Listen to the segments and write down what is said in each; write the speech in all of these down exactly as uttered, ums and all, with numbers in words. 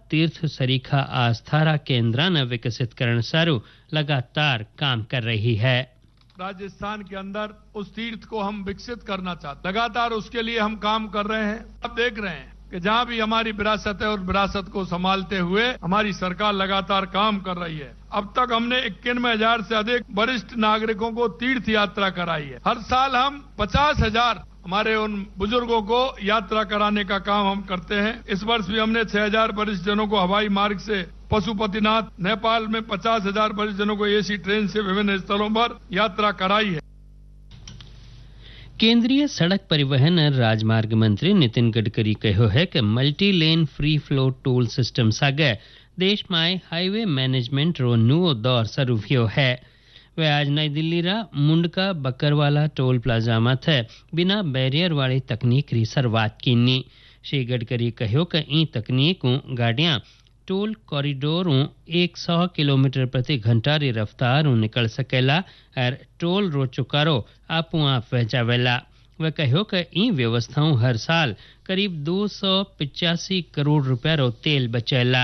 तीर्थ सरीखा आस्थारा केंद्रान विकसित करण सारू लगातार काम कर रही है। राजस्थान के अंदर उस तीर्थ को हम विकसित करना चाहते हैं, लगातार उसके लिए हम काम कर रहे हैं। अब देख रहे हैं कि जहां भी हमारी विरासत है और विरासत को संभालते हुए हमारी सरकार लगातार काम कर रही है। अब तक हमने इक्यानवे हजार से अधिक वरिष्ठ नागरिकों को तीर्थ यात्रा कराई है। हर साल हम पचास हजार हमारे उन बुजुर्गों को यात्रा कराने का काम हम करते हैं। इस वर्ष भी हमने छह हजार वरिष्ठ जनों को हवाई मार्ग से पशुपतिनाथ, नेपाल में पचास हजार वरिष्ठ जनों को एसी ट्रेन से विभिन्न स्थलों पर यात्रा कराई है। केंद्रीय सड़क परिवहन और राजमार्ग मंत्री नितिन गडकरी कहो है कि multi lane free flow toll system सागे देश में हाईवे मैनेजमेंट रो नुओ दौर शुरू हुयो है। वे आज नई दिल्ली रा मुंडका बकरवाला टोल प्लाजा में थे बिना बैरियर वाली तकनीक री शुरुआत कीनी। श्री गडकरी कहो कि ई तकनीक गाड़ियां टोल कॉरिडोरों एक सौ किलोमीटर प्रति घंटा री रफ्तार निकल सकेला और टोल रो चुकारो आपो आप वहचावेला। वह कहो कि ई व्यवस्थाओं हर साल करीब दो सौ पिचासी करोड़ रुपया रो तेल बचेला।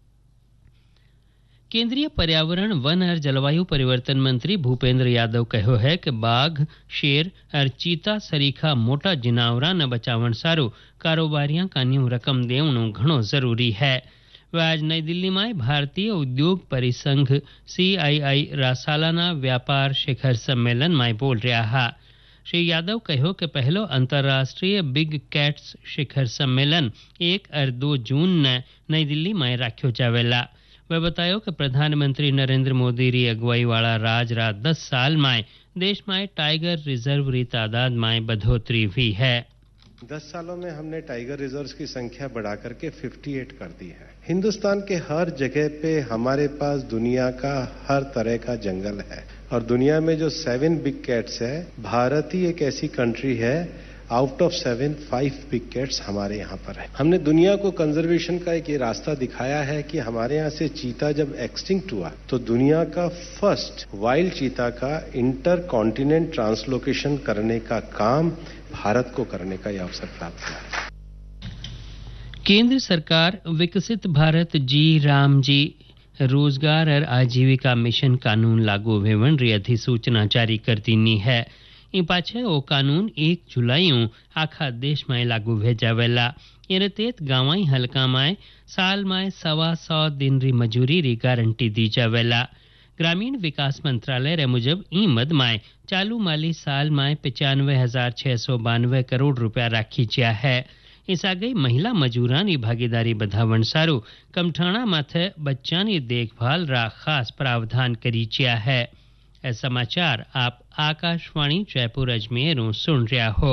केंद्रीय पर्यावरण, वन और जलवायु परिवर्तन मंत्री भूपेंद्र यादव कहो है कि बाघ, शेर और चीता सरीखा मोटा जिनावरा न बचावन सारू कारोबारियां कान्यू रकम देवणु घणो जरूरी है। वह आज नई दिल्ली में भारतीय उद्योग परिसंघ सीआईआई रा सालाना व्यापार शिखर सम्मेलन में बोल रहा है। श्री यादव कहो कि पहलो अंतर्राष्ट्रीय बिग कैट्स शिखर सम्मेलन एक और दो जून न नई दिल्ली में राख्यो जावेला। वह बतायो कि प्रधानमंत्री नरेंद्र मोदी री अगुवाई वाला राज रा दस साल में देश में टाइगर रिजर्व री तादाद में बढ़ोतरी हुई है। दस सालों में हमने टाइगर रिजर्व्स की संख्या बढ़ा करके अट्ठावन कर दी है। हिंदुस्तान के हर जगह पे हमारे पास दुनिया का हर तरह का जंगल है और दुनिया में जो सेवन बिग कैट्स है, भारत ही एक ऐसी कंट्री है out of seven five big cats हमारे यहाँ पर है। हमने दुनिया को कंजर्वेशन का एक ये रास्ता दिखाया है कि हमारे यहाँ से चीता जब एक्सटिंक्ट हुआ तो दुनिया का फर्स्ट वाइल्ड चीता का इंटर कॉन्टिनेंट ट्रांसलोकेशन करने का काम भारत को करने का यह अवसर प्राप्त हुआ है। केंद्र सरकार विकसित भारत जी राम जी रोजगार और आजीविका मिशन कानून लागू भेवन री अधिसूचना जारी कर दीनी है। इन पाछे ओ कानून एक जुलाई आखा देश में लागू भेजावेला। इन तेत गांवाई हलका में साल में सवा सौ दिन री मजूरी री गारंटी दी जावेला। ग्रामीण विकास मंत्रालय रे मुजब ई मद में चालू माली साल में पचानवे हजार छह सौ बानवे करोड़ रुपया राखी जिया है। इस आगे महिला मजूरानी भागीदारी बढ़ावन सारू कमठाणा माथे बच्चानी देखभाल रा खास प्रावधान करी जिया है। ऐ समाचार आप आकाशवाणी जयपुर अजमेर सुन रहा हो।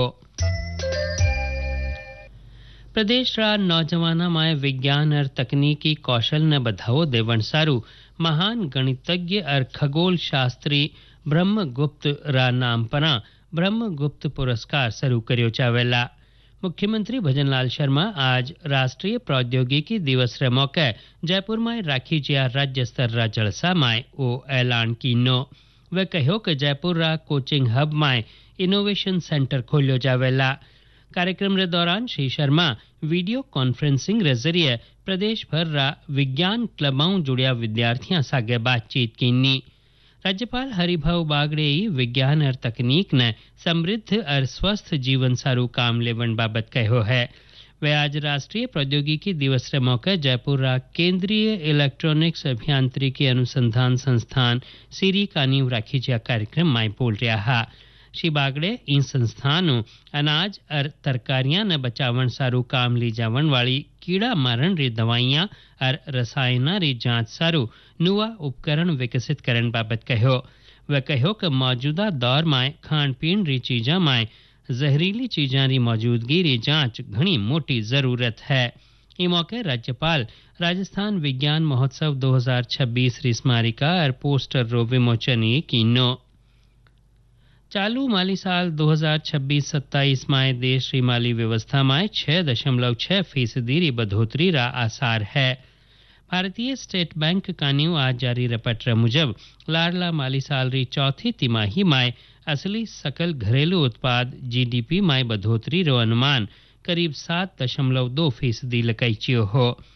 प्रदेश रा नौजवाना में विज्ञान और तकनीकी कौशल ने बढ़ावो देवन सारू महान गणितज्ञ और खगोल शास्त्री ब्रह्मगुप्त रा नाम परा ब्रह्मगुप्त पुरस्कार शुरू कर्यो जावेला। मुख्यमंत्री भजनलाल शर्मा आज राष्ट्रीय प्रौद्योगिकी दिवस रे मौके जयपुर में राखी जिया राज्य स्तर रा जलसा में ओ ऐलान कीनो। वह कहो कि जयपुर रा कोचिंग हब में इनोवेशन सेंटर खोलियो जावेला। कार्यक्रम रे दौरान श्री शर्मा वीडियो कॉन्फ्रेंसिंग रे जरिए प्रदेश भर रा विज्ञान क्लबाओं जुड़िया विद्यार्थियों सागे बातचीत कीनी। राज्यपाल हरिभाऊ बागड़े विज्ञान और तकनीक ने समृद्ध और स्वस्थ जीवन सारू काम लेवन बाबत कहो है। वे आज राष्ट्रीय प्रौद्योगिकी दिवस के मौके जयपुर रा केंद्रीय इलेक्ट्रॉनिक्स अभियांत्रिकी अनुसंधान संस्थान सीरी का नींव राखी जिया कार्यक्रम में बोल रहा। श्री बागड़े इन संस्थानों अनाज और तरकारियां न बचावन सारू काम ली जावन वाली कीड़ा मारण री दवाइयां और रसायना री जांच सारू नुआ उपकरण विकसित करन बाबत कहो। वह कहो कि मौजूदा दौर में खान पीन री चीजा में जहरीली चीजा री मौजूदगी री जांच घनी मोटी जरूरत है। इस मौके राज्यपाल राजस्थान विज्ञान महोत्सव दो हज़ार छब्बीस री स्मारिका और पोस्टर रो विमोचन कीनो। चालू माली साल दो हज़ार छब्बीस सत्ताईस में देश री माली व्यवस्था में छह दशमलव छह फीसदी री बढ़ोतरी रा आसार है। भारतीय स्टेट बैंक कान्यू आज जारी रिपोर्ट मुजब लाडला माली साल री चौथी तिमाही में असली सकल घरेलू उत्पाद जीडीपी में बढ़ोतरी रो अनुमान करीब सात दशमलव दो फीसदी लगाई हो।